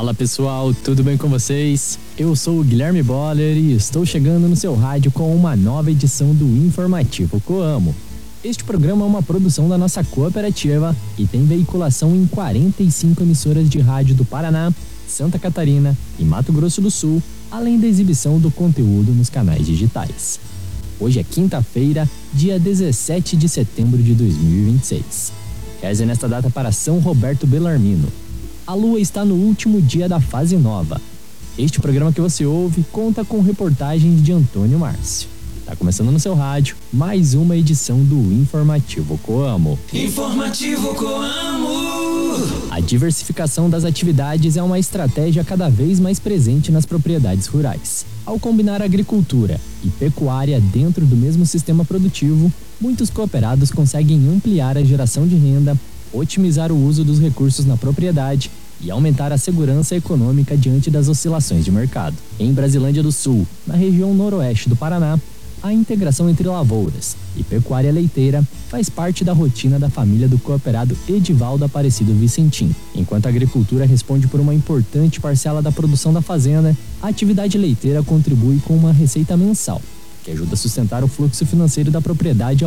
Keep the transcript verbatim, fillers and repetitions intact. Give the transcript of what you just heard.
Fala pessoal, tudo bem com vocês? Eu sou o Guilherme Boller e estou chegando no seu rádio com uma nova edição do Informativo Coamo. Este programa é uma produção da nossa cooperativa e tem veiculação em quarenta e cinco emissoras de rádio do Paraná, Santa Catarina e Mato Grosso do Sul, além da exibição do conteúdo nos canais digitais. Hoje é quinta-feira, dia dezessete de setembro de dois mil e vinte e seis. Reze nesta data para São Roberto Belarmino. A Lua está no último dia da fase nova. Este programa que você ouve conta com reportagens de Antônio Márcio. Está começando no seu rádio mais uma edição do Informativo Coamo. Informativo Coamo! A diversificação das atividades é uma estratégia cada vez mais presente nas propriedades rurais. Ao combinar agricultura e pecuária dentro do mesmo sistema produtivo, muitos cooperados conseguem ampliar a geração de renda, otimizar o uso dos recursos na propriedade e aumentar a segurança econômica diante das oscilações de mercado. Em Brasilândia do Sul, na região noroeste do Paraná, a integração entre lavouras e pecuária leiteira faz parte da rotina da família do cooperado Edivaldo Aparecido Vicentim. Enquanto a agricultura responde por uma importante parcela da produção da fazenda, a atividade leiteira contribui com uma receita mensal, que ajuda a sustentar o fluxo financeiro da propriedade